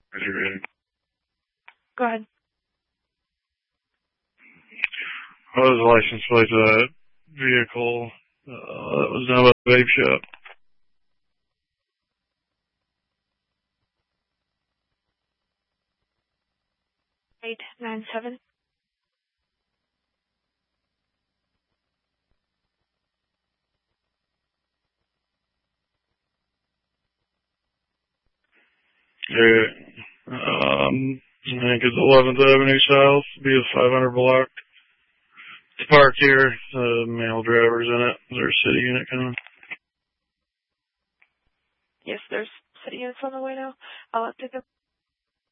Are you ready? Go ahead. What was the license plate of that vehicle that was down by the vape shop? 897. Yeah. I think it's 11th Avenue South, BS 500 block. It's parked here. Male drivers in it. Is there a city unit coming? Yes, there's city units on the way now. I'll update them.